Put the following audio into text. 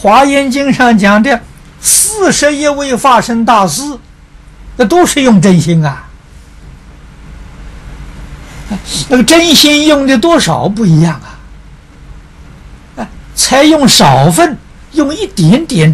华严经》上讲的41位法身大师，那都是用真心啊。那个真心用的多少不一样啊，才用少分，用一点点